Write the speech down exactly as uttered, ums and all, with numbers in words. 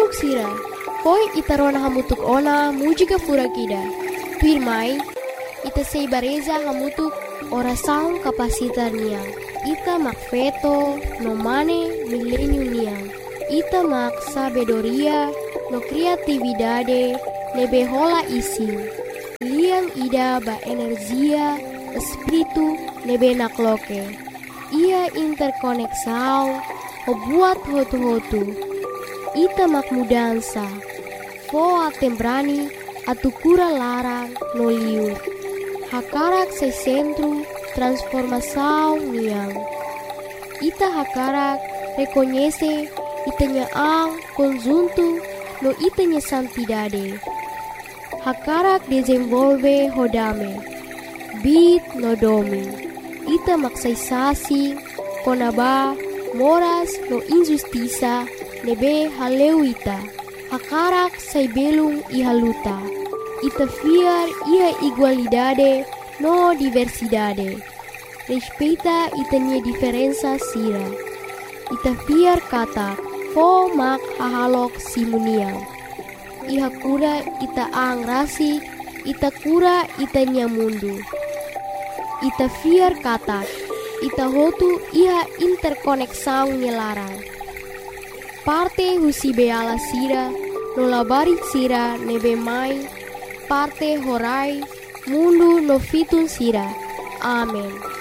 Hahalok sira, poi itarona hamutuk ona mujika furakida. Pirmai, ita seibareza hamutuk orasaun kapasitar niang. Ita mak feto no mane milenium niang. Ita mak sabedoria no kreatividade nebe hola ising. Liang ida ba energia espiritu nebe nakloke. Ia interkoneksau ho buat hotu-hotu. Ita mak mudansa. Foa tembrani atukura larang no liur. Hakarak se centro transformação niang. Ita hakarak reconhece itanya ang conjunto no itanya santidade. Hakarak desenvolve hodame. Bit no domi. Ita maksaysasi konaba moras no injustiça nebe haleu ita. Hakarak say belung ihaluta. Ita fiar ia igualdade no diversidade. Respeita itanya diferença sira. Ita fiar kata fo mak hahalok simuniang. Iha kura ita ang rasi, ita kura itanya mundu. Ita fiar kata, ita hotu iha interkoneksang nyelarang. Parte husi beala sira, no labarit sira nebe mai, parte horai, mundu no fitun sira. Amen.